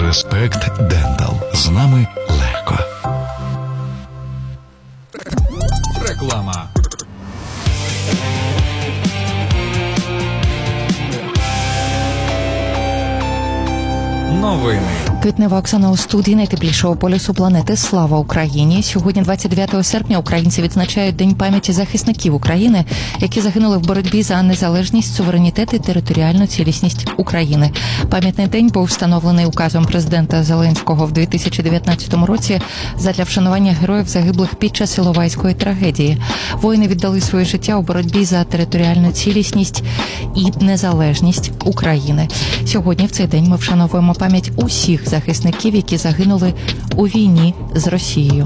Респект Дентал. З нами легко. Реклама. Новини. Квітнева Оксана у студії найтеплішого полюсу планети. Слава Україні! Сьогодні, 29 серпня, українці відзначають День пам'яті захисників України, які загинули в боротьбі за незалежність, суверенітет і територіальну цілісність України. Пам'ятний день був встановлений указом президента Зеленського в 2019 році задля вшанування героїв, загиблих під час Іловайської трагедії. Воїни віддали своє життя у боротьбі за територіальну цілісність і незалежність України. Сьогодні, в цей день, ми вшановуємо пам'ять усіх захисників, які загинули у війні з Росією.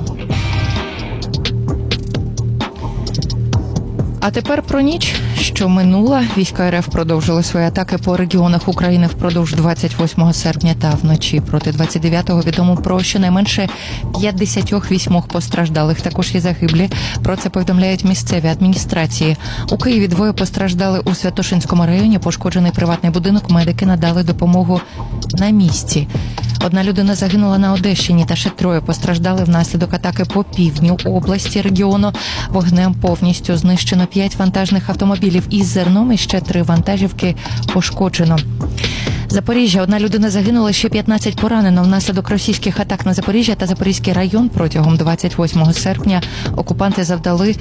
А тепер про ніч, що минула. Війська РФ продовжили свої атаки по регіонах України впродовж 28 серпня та вночі проти 29-го відомо про щонайменше 58 постраждалих. Також є загиблі. Про це повідомляють місцеві адміністрації. У Києві 2 постраждали у Святошинському районі. Пошкоджений приватний будинок. Медики надали допомогу на місці. 1 людина загинула на Одещині та ще 3 постраждали внаслідок атаки по півдню області регіону. Вогнем повністю знищено 5 вантажних автомобілів із зерном і ще 3 вантажівки пошкоджено. Запоріжжя. 1 людина загинула, ще 15 поранено внаслідок російських атак на Запоріжжя та Запорізький район. Протягом 28 серпня окупанти завдали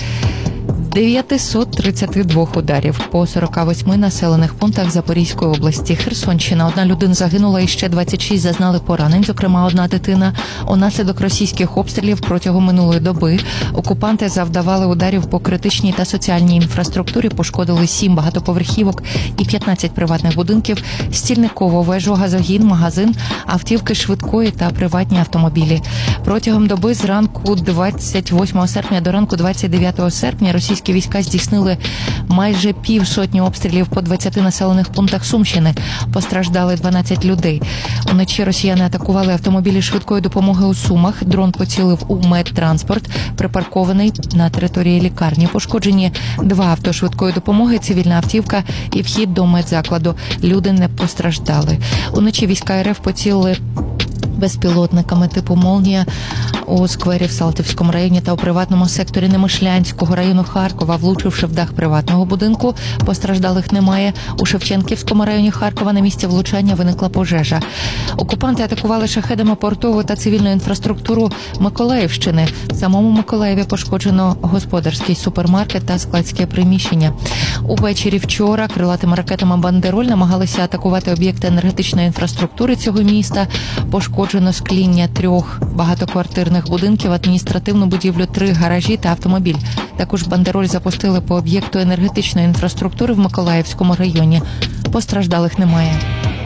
932 ударів по 48 населених пунктах Запорізької області. Херсонщина. 1 людина загинула і ще 26 зазнали поранень, зокрема 1 дитина. Унаслідок російських обстрілів протягом минулої доби окупанти завдавали ударів по критичній та соціальній інфраструктурі, пошкодили 7 багатоповерхівок і 15 приватних будинків, стільникову вежу, газогін, магазин, автівки швидкої та приватні автомобілі. Протягом доби з ранку 28 серпня до ранку 29 серпня російські війська здійснили майже півсотні обстрілів по 20 населених пунктах Сумщини. Постраждали 12 людей. Уночі росіяни атакували автомобілі швидкої допомоги у Сумах. Дрон поцілив у медтранспорт, припаркований на території лікарні. Пошкоджені 2 авто швидкої допомоги, цивільна автівка і вхід до медзакладу. Люди не постраждали. Уночі війська РФ поцілили безпілотниками типу «Молнія» у сквері в Салтівському районі та у приватному секторі Немишлянського району Харкова, влучивши в дах приватного будинку. Постраждалих немає. У Шевченківському районі Харкова на місці влучання виникла пожежа. Окупанти атакували шахедами портову та цивільну інфраструктуру Миколаївщини. В самому Миколаєві пошкоджено господарський супермаркет та складське приміщення. Увечері вчора крилатими ракетами «Бандероль» намагалися атакувати об'єкти енергетичної інфраструктури цього міста. Пошкоджено скління 3 багатоквартирних будинків, адміністративну будівлю, 3 гаражі та автомобіль. Також «Бандероль» запустили по об'єкту енергетичної інфраструктури в Миколаївському районі. Постраждалих немає.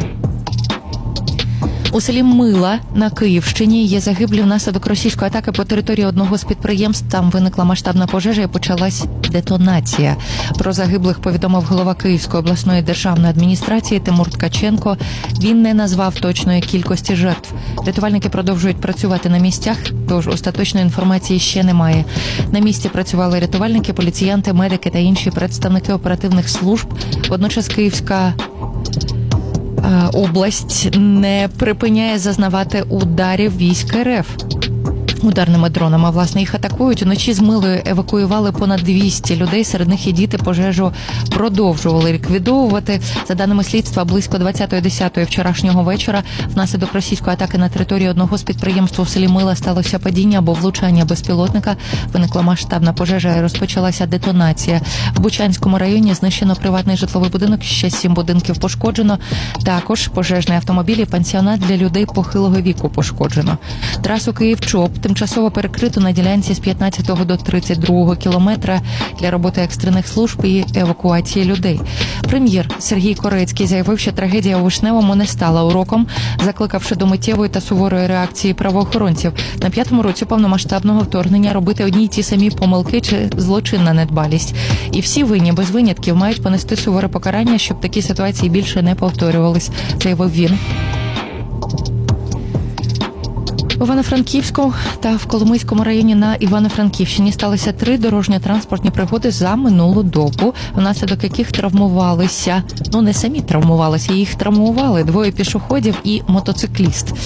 У селі Мила на Київщині є загиблі внаслідок російської атаки по території одного з підприємств. Там виникла масштабна пожежа і почалась детонація. Про загиблих повідомив голова Київської обласної державної адміністрації Тимур Ткаченко. Він не назвав точної кількості жертв. Рятувальники продовжують працювати на місцях, тож остаточної інформації ще немає. На місці працювали рятувальники, поліціянти, медики та інші представники оперативних служб. Водночас Київська область не припиняє зазнавати ударів військ РФ ударними дронами. Власне, їх атакують. Уночі з Милою евакуювали понад 200 людей. Серед них і діти. Пожежу продовжували ліквідовувати. За даними слідства, близько 20:10 вчорашнього вечора внаслідок російської атаки на території одного з підприємств у селі Мила сталося падіння або влучання безпілотника. Виникла масштабна пожежа і розпочалася детонація. В Бучанському районі знищено приватний житловий будинок, ще 7 будинків пошкоджено. Також пожежний автомобіль і пансіонат для людей похилого віку пошкоджено. Трасу Київ-Чоп тимчасово перекрито на ділянці з 15 до 32 кілометра для роботи екстрених служб і евакуації людей. Прем'єр Сергій Корецький заявив, що трагедія у Вишневому не стала уроком, закликавши до миттєвої та суворої реакції правоохоронців. На 5-му році повномасштабного вторгнення робити одні й ті самі помилки чи злочинна недбалість. І всі винні, без винятків, мають понести суворе покарання, щоб такі ситуації більше не повторювались, заявив він. В Івано-Франківську та в Коломийському районі на Івано-Франківщині сталися 3 дорожньо-транспортні пригоди за минулу добу, внаслідок яких травмувалися, не самі травмувалися, їх травмували 2 пішоходів і мотоцикліст.